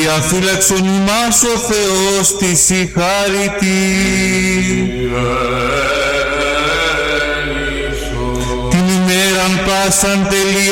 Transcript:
διαφύλαξον ημάς ο Θεός της η χάρητη. Την ημέραν πάσαν τελεία